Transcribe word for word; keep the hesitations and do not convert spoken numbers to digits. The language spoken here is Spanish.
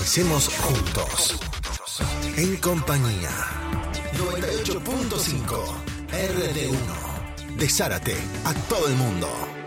Avancemos juntos. En compañía. noventa y ocho punto cinco R D uno. De Zárate a todo el mundo.